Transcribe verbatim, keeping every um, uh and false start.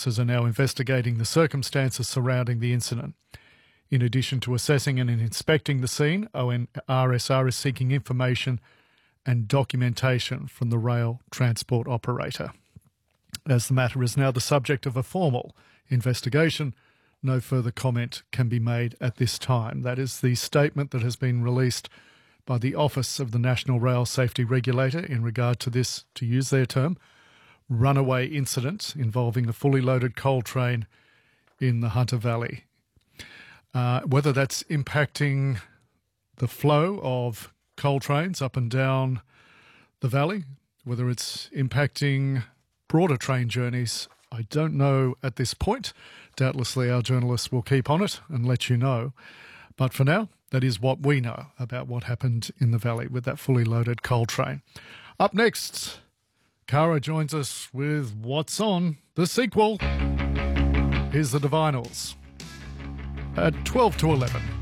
officers are now investigating the circumstances surrounding the incident. In addition to assessing and inspecting the scene, O N R S R is seeking information and documentation from the rail transport operator. As the matter is now the subject of a formal investigation, no further comment can be made at this time. That is the statement that has been released by the Office of the National Rail Safety Regulator in regard to this, to use their term, runaway incident involving a fully loaded coal train in the Hunter Valley. Uh, whether that's impacting the flow of coal trains up and down the valley, whether it's impacting broader train journeys, I don't know at this point. Doubtlessly our journalists will keep on it and let you know. But for now, that is what we know about what happened in the valley with that fully loaded coal train. Up next, Cara joins us with What's On, the sequel. Here's the Divinals at twelve to eleven.